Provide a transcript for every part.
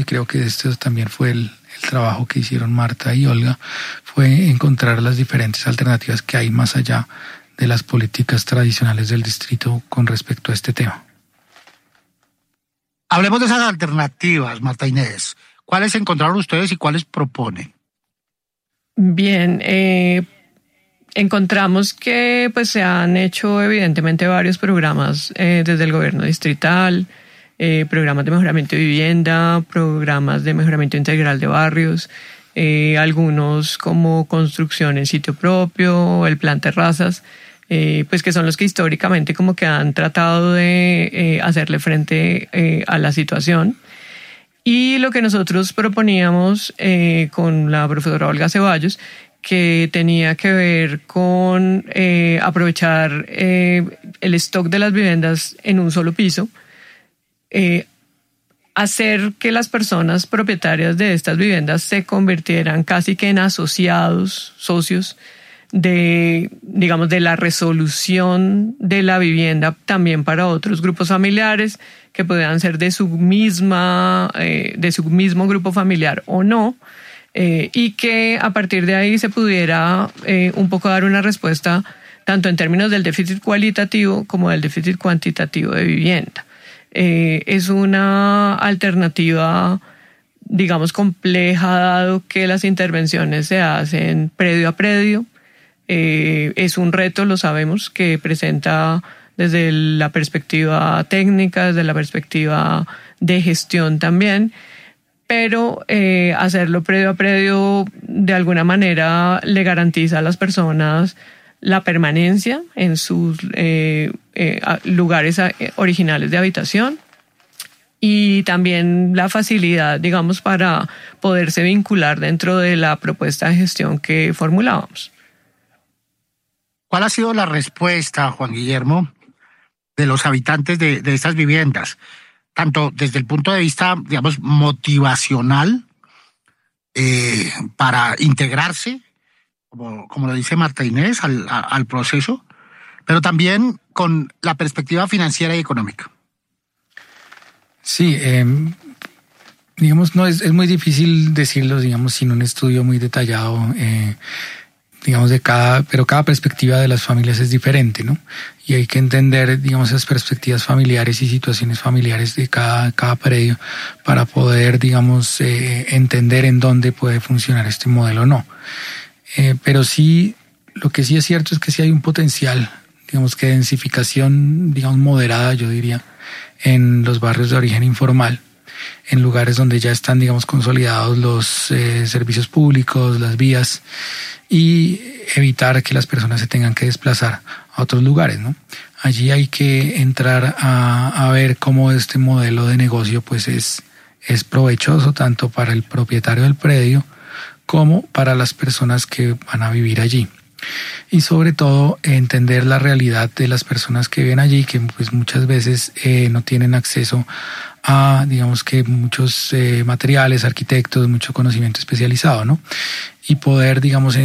y creo que esto también fue el trabajo que hicieron Marta y Olga, fue encontrar las diferentes alternativas que hay más allá de las políticas tradicionales del distrito con respecto a este tema. Hablemos de esas alternativas, Marta Inés. ¿Cuáles encontraron ustedes y cuáles proponen? Bien, encontramos que pues se han hecho evidentemente varios programas desde el gobierno distrital, programas de mejoramiento de vivienda, programas de mejoramiento integral de barrios, algunos como construcción en sitio propio, el plan terrazas, pues que son los que históricamente como que han tratado de hacerle frente a la situación. Y lo que nosotros proponíamos con la profesora Olga Ceballos, que tenía que ver con aprovechar el stock de las viviendas en un solo piso, hacer que las personas propietarias de estas viviendas se convirtieran casi que en asociados, socios de, digamos, de la resolución de la vivienda también para otros grupos familiares que puedan ser de su mismo grupo familiar o no, y que a partir de ahí se pudiera un poco dar una respuesta tanto en términos del déficit cualitativo como del déficit cuantitativo de vivienda. Es una alternativa, digamos, compleja, dado que las intervenciones se hacen predio a predio. Es un reto, lo sabemos, que presenta desde la perspectiva técnica, desde la perspectiva de gestión también, pero hacerlo predio a predio de alguna manera le garantiza a las personas la permanencia en sus lugares originales de habitación y también la facilidad, digamos, para poderse vincular dentro de la propuesta de gestión que formulábamos. ¿Cuál ha sido la respuesta, Juan Guillermo, de los habitantes de estas viviendas? Tanto desde el punto de vista, digamos, motivacional, para integrarse, como lo dice Marta Inés, al proceso, pero también con la perspectiva financiera y económica. Sí, digamos, no es muy difícil decirlo, digamos, sin un estudio muy detallado, digamos, pero cada perspectiva de las familias es diferente, ¿no? Y hay que entender, digamos, esas perspectivas familiares y situaciones familiares de cada predio para poder, digamos, entender en dónde puede funcionar este modelo o no. Pero sí, lo que sí es cierto es que sí hay un potencial, digamos, que densificación, digamos, moderada, yo diría, en los barrios de origen informal, en lugares donde ya están, digamos, consolidados los servicios públicos, las vías, y evitar que las personas se tengan que desplazar a otros lugares, ¿no? Allí hay que entrar a ver cómo este modelo de negocio pues es provechoso tanto para el propietario del predio como para las personas que van a vivir allí. Y sobre todo entender la realidad de las personas que viven allí, que pues muchas veces no tienen acceso a, digamos, que muchos materiales, arquitectos, mucho conocimiento especializado, ¿no? Y poder, digamos,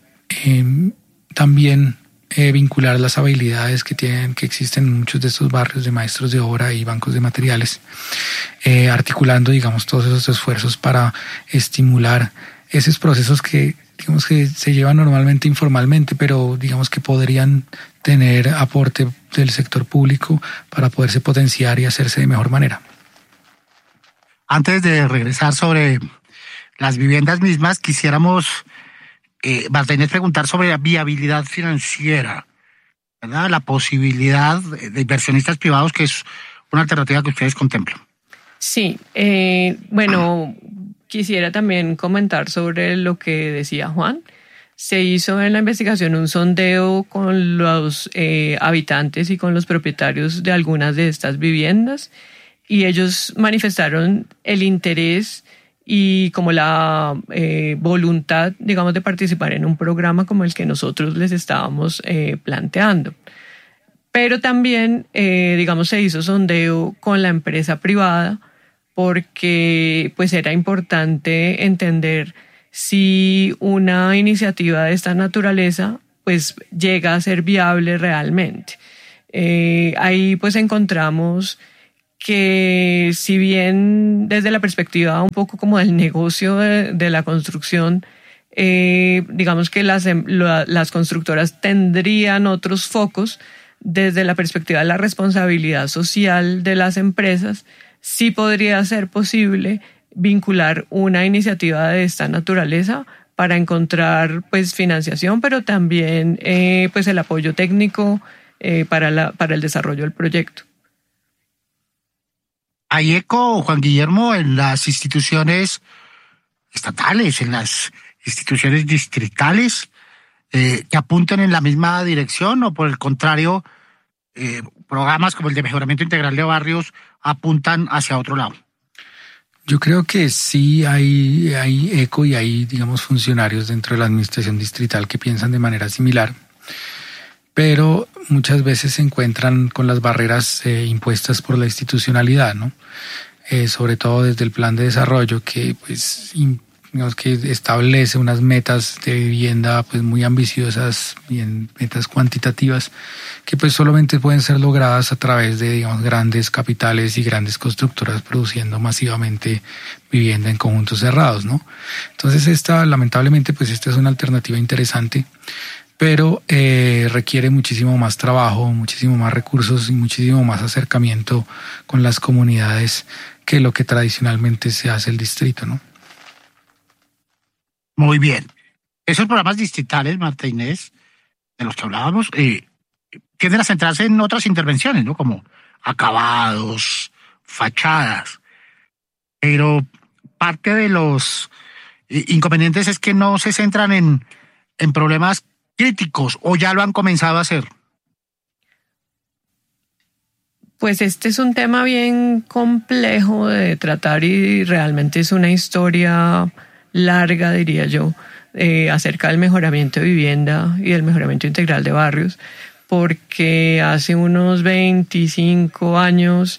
también vincular las habilidades que existen en muchos de estos barrios de maestros de obra y bancos de materiales, articulando, digamos, todos esos esfuerzos para estimular esos procesos que, digamos, que se llevan normalmente informalmente, pero digamos que podrían tener aporte del sector público para poderse potenciar y hacerse de mejor manera. Antes de regresar sobre las viviendas mismas, quisiéramos, Marta Inés, preguntar sobre la viabilidad financiera, ¿verdad? La posibilidad de inversionistas privados, que es una alternativa que ustedes contemplan. Sí, bueno, quisiera también comentar sobre lo que decía Juan. Se hizo en la investigación un sondeo con los habitantes y con los propietarios de algunas de estas viviendas y ellos manifestaron el interés y como la voluntad, digamos, de participar en un programa como el que nosotros les estábamos planteando. Pero también, digamos, se hizo sondeo con la empresa privada porque pues era importante entender si una iniciativa de esta naturaleza pues llega a ser viable realmente. Ahí pues encontramos que si bien desde la perspectiva un poco como del negocio de la construcción, digamos que las constructoras tendrían otros focos, desde la perspectiva de la responsabilidad social de las empresas, sí podría ser posible vincular una iniciativa de esta naturaleza para encontrar pues financiación, pero también pues el apoyo técnico para el desarrollo del proyecto. ¿Hay eco, Juan Guillermo, en las instituciones estatales, en las instituciones distritales, que apunten en la misma dirección, o por el contrario, programas como el de mejoramiento integral de barrios apuntan hacia otro lado? Yo creo que sí hay eco y hay, digamos, funcionarios dentro de la administración distrital que piensan de manera similar, pero muchas veces se encuentran con las barreras impuestas por la institucionalidad, ¿no? Sobre todo desde el plan de desarrollo que, pues, digamos que establece unas metas de vivienda pues muy ambiciosas, bien, metas cuantitativas que pues solamente pueden ser logradas a través de, digamos, grandes capitales y grandes constructoras produciendo masivamente vivienda en conjuntos cerrados, ¿no? Entonces lamentablemente pues esta es una alternativa interesante, pero requiere muchísimo más trabajo, muchísimo más recursos y muchísimo más acercamiento con las comunidades que lo que tradicionalmente se hace el distrito, ¿no? Muy bien. Esos programas distritales, Marta Inés, de los que hablábamos, tienden a centrarse en otras intervenciones, ¿no? Como acabados, fachadas. Pero parte de los inconvenientes es que no se centran en problemas críticos, o ya lo han comenzado a hacer. Pues este es un tema bien complejo de tratar y realmente es una historia larga, diría yo, acerca del mejoramiento de vivienda y del mejoramiento integral de barrios, porque hace unos 25 años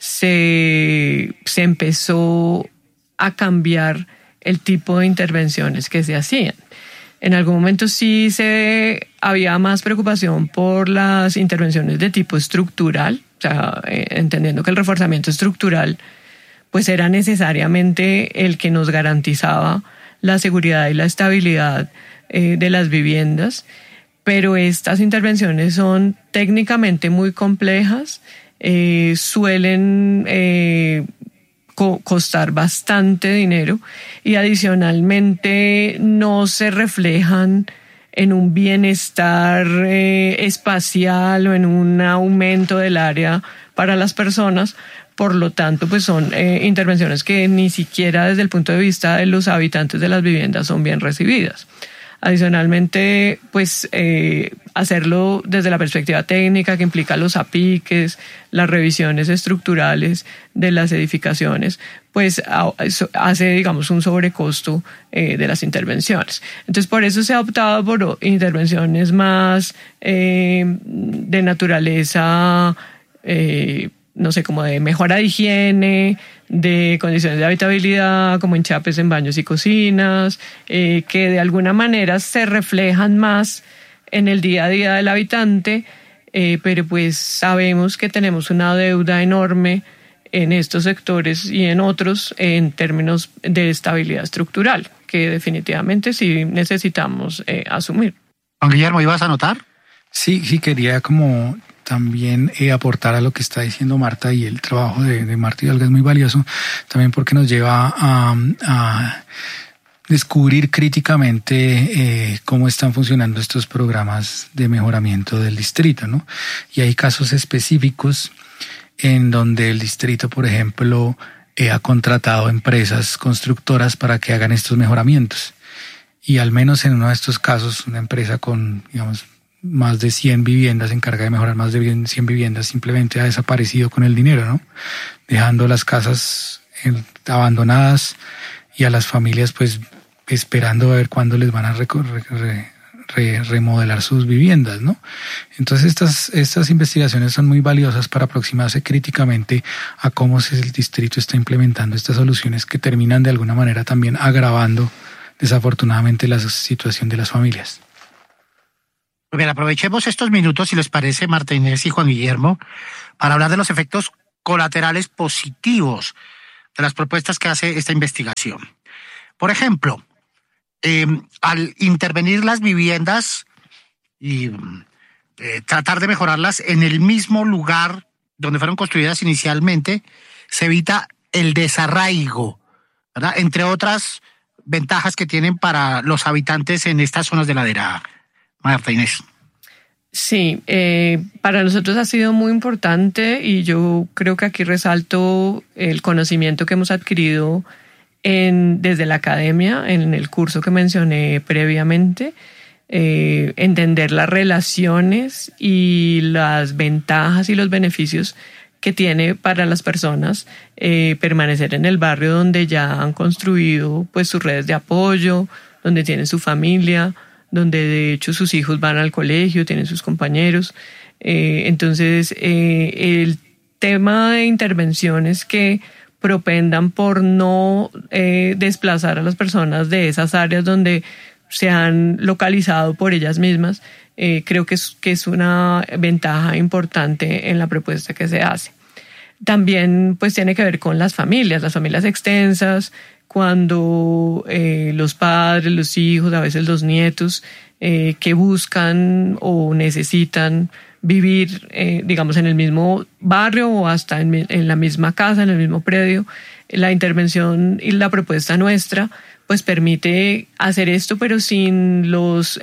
se empezó a cambiar el tipo de intervenciones que se hacían. En algún momento sí había más preocupación por las intervenciones de tipo estructural, o sea, entendiendo que el reforzamiento estructural pues era necesariamente el que nos garantizaba la seguridad y la estabilidad de las viviendas, pero estas intervenciones son técnicamente muy complejas, suelen costar bastante dinero y adicionalmente no se reflejan en un bienestar espacial o en un aumento del área para las personas. Por lo tanto, pues son intervenciones que ni siquiera desde el punto de vista de los habitantes de las viviendas son bien recibidas. Adicionalmente, pues hacerlo desde la perspectiva técnica que implica los apiques, las revisiones estructurales de las edificaciones, pues hace, digamos, un sobrecosto de las intervenciones. Entonces, por eso se ha optado por intervenciones más de naturaleza, no sé, como de mejora de higiene, de condiciones de habitabilidad, como enchapes en baños y cocinas, que de alguna manera se reflejan más en el día a día del habitante, pero pues sabemos que tenemos una deuda enorme en estos sectores y en otros en términos de estabilidad estructural, que definitivamente sí necesitamos asumir. Juan Guillermo, ¿ibas a anotar? Sí, quería como también aportar a lo que está diciendo Marta, y el trabajo de Marta Hidalgo es muy valioso, también porque nos lleva a descubrir críticamente cómo están funcionando estos programas de mejoramiento del distrito, ¿no? Y hay casos específicos en donde el distrito, por ejemplo, ha contratado empresas constructoras para que hagan estos mejoramientos. Y al menos en uno de estos casos, una empresa con, digamos, más de 100 viviendas, se encarga de mejorar más de 100 viviendas, simplemente ha desaparecido con el dinero, ¿no? Dejando las casas abandonadas y a las familias pues esperando a ver cuándo les van a remodelar sus viviendas, ¿no? Entonces estas investigaciones son muy valiosas para aproximarse críticamente a cómo el distrito está implementando estas soluciones que terminan de alguna manera también agravando desafortunadamente la situación de las familias. Bien, aprovechemos estos minutos, si les parece, Marta Inés y Juan Guillermo, para hablar de los efectos colaterales positivos de las propuestas que hace esta investigación. Por ejemplo, al intervenir las viviendas y tratar de mejorarlas en el mismo lugar donde fueron construidas inicialmente, se evita el desarraigo, ¿verdad? Entre otras ventajas que tienen para los habitantes en estas zonas de ladera. Marta Inés. Sí, para nosotros ha sido muy importante y yo creo que aquí resalto el conocimiento que hemos adquirido desde la academia, en el curso que mencioné previamente, entender las relaciones y las ventajas y los beneficios que tiene para las personas permanecer en el barrio donde ya han construido pues sus redes de apoyo, donde tienen su familia, donde de hecho sus hijos van al colegio, tienen sus compañeros. Entonces, el tema de intervenciones que propendan por no desplazar a las personas de esas áreas donde se han localizado por ellas mismas, creo que es una ventaja importante en la propuesta que se hace. También pues tiene que ver con las familias extensas, cuando los padres, los hijos, a veces los nietos, que buscan o necesitan vivir, digamos, en el mismo barrio o hasta en la misma casa, en el mismo predio. La intervención y la propuesta nuestra pues permite hacer esto, pero sin los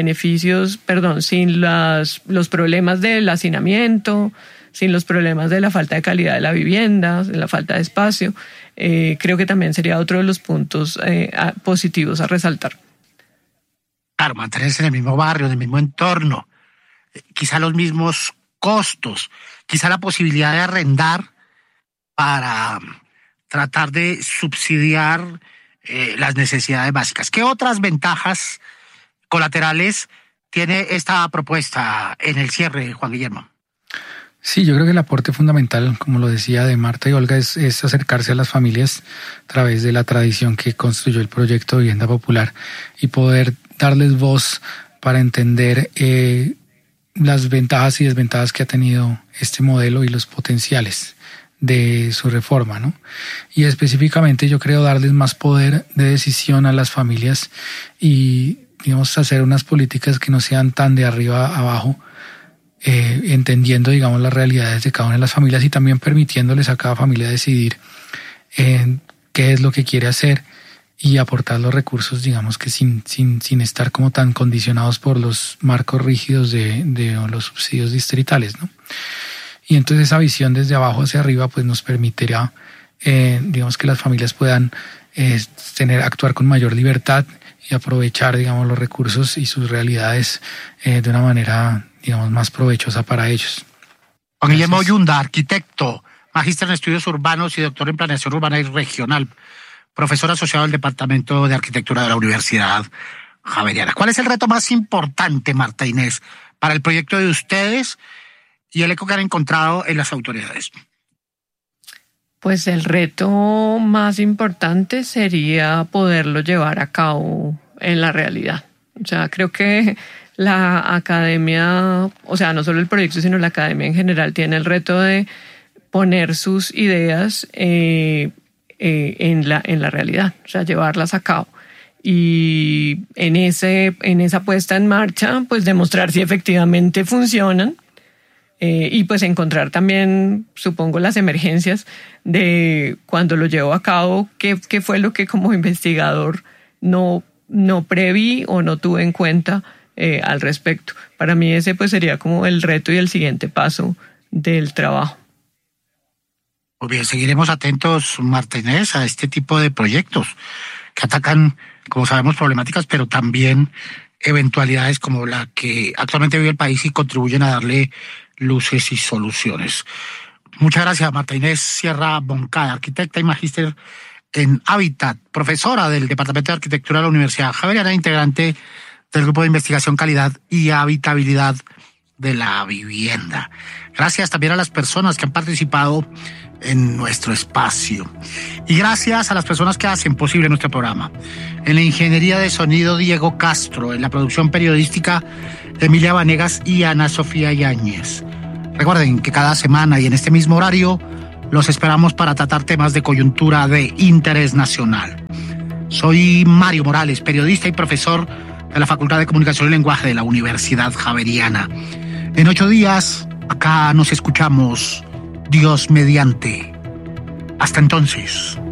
sin los problemas del hacinamiento, sin los problemas de la falta de calidad de la vivienda, de la falta de espacio. Creo que también sería otro de los puntos positivos a resaltar. Claro, mantenerse en el mismo barrio, en el mismo entorno, quizá los mismos costos, quizá la posibilidad de arrendar para tratar de subsidiar las necesidades básicas. ¿Qué otras ventajas colaterales tiene esta propuesta en el cierre, Juan Guillermo? Sí, yo creo que el aporte fundamental, como lo decía, de Marta y Olga, es acercarse a las familias a través de la tradición que construyó el proyecto de vivienda popular y poder darles voz para entender las ventajas y desventajas que ha tenido este modelo y los potenciales de su reforma, ¿no? Y específicamente yo creo darles más poder de decisión a las familias y, digamos, hacer unas políticas que no sean tan de arriba a abajo, entendiendo, digamos, las realidades de cada una de las familias y también permitiéndoles a cada familia decidir qué es lo que quiere hacer y aportar los recursos, digamos, que sin estar como tan condicionados por los marcos rígidos de los subsidios distritales, ¿no? Y entonces esa visión desde abajo hacia arriba pues nos permitirá, digamos, que las familias puedan actuar con mayor libertad y aprovechar, digamos, los recursos y sus realidades de una manera, digamos, más provechosa para ellos. Juan Guillermo Yunda, arquitecto, magíster en estudios urbanos y doctor en planeación urbana y regional, profesor asociado del Departamento de Arquitectura de la Universidad Javeriana. ¿Cuál es el reto más importante, Marta Inés, para el proyecto de ustedes y el eco que han encontrado en las autoridades? Pues el reto más importante sería poderlo llevar a cabo en la realidad. O sea, creo que la academia, o sea, no solo el proyecto, sino la academia en general tiene el reto de poner sus ideas en la realidad, o sea, llevarlas a cabo. Y en esa puesta en marcha, pues demostrar si efectivamente funcionan. Y pues encontrar también, supongo, las emergencias de cuando lo llevo a cabo, qué fue lo que como investigador no preví o no tuve en cuenta al respecto. Para mí ese pues sería como el reto y el siguiente paso del trabajo. Muy bien, seguiremos atentos, Marta Inés, a este tipo de proyectos que atacan, como sabemos, problemáticas, pero también eventualidades como la que actualmente vive el país y contribuyen a darle luces y soluciones. Muchas gracias, Marta Inés Sierra Moncada, arquitecta y magíster en Hábitat, profesora del Departamento de Arquitectura de la Universidad Javeriana, integrante del Grupo de Investigación Calidad y Habitabilidad de la Vivienda. Gracias también a las personas que han participado en nuestro espacio. Y gracias a las personas que hacen posible nuestro programa. En la ingeniería de sonido, Diego Castro. En la producción periodística, Emilia Vanegas y Ana Sofía Yáñez. Recuerden que cada semana y en este mismo horario Los esperamos para tratar temas de coyuntura de interés nacional. Soy Mario Morales, periodista y profesor de la Facultad de Comunicación y Lenguaje de la Universidad Javeriana. En 8 días, acá nos escuchamos, Dios mediante. Hasta entonces.